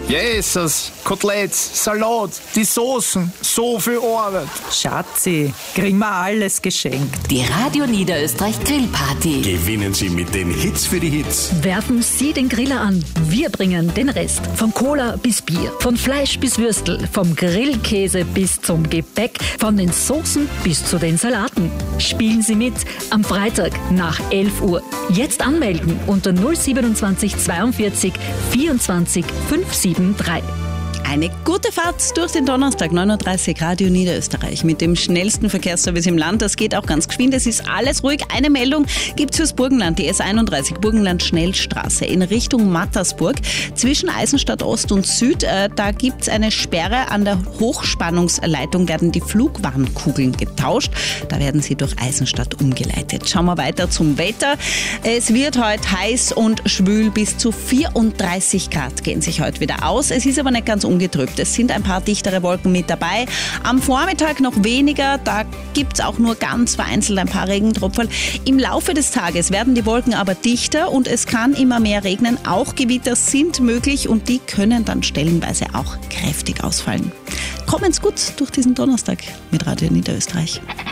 Jesus, Koteletts, Salat, die Soßen, so viel Arbeit. Schatzi, kriegen wir alles geschenkt. Die Radio Niederösterreich Grillparty. Gewinnen Sie mit den Hits für die Hits. Werfen Sie den Griller an. Wir bringen den Rest. Von Cola bis Bier, von Fleisch bis Würstel, vom Grillkäse bis zum Gebäck, von den Soßen bis zu den Salaten. Spielen Sie mit am Freitag nach 11 Uhr. Jetzt anmelden unter 027 42 24 573. Eine gute Fahrt durch den Donnerstag, 9.30 Uhr, Radio Niederösterreich mit dem schnellsten Verkehrsservice im Land. Das geht auch ganz geschwind, es ist alles ruhig. Eine Meldung gibt es fürs Burgenland, die S31 Burgenland-Schnellstraße in Richtung Mattersburg. Zwischen Eisenstadt Ost und Süd, da gibt es eine Sperre. An der Hochspannungsleitung werden die Flugwarnkugeln getauscht. Da werden sie durch Eisenstadt umgeleitet. Schauen wir weiter zum Wetter. Es wird heute heiß und schwül, bis zu 34 Grad gehen sich heute wieder aus. Es ist aber nicht ganz ungetrübt. Es sind ein paar dichtere Wolken mit dabei. Am Vormittag noch weniger, da gibt es auch nur ganz vereinzelt ein paar Regentropfen. Im Laufe des Tages werden die Wolken aber dichter und es kann immer mehr regnen. Auch Gewitter sind möglich und die können dann stellenweise auch kräftig ausfallen. Kommen's gut durch diesen Donnerstag mit Radio Niederösterreich.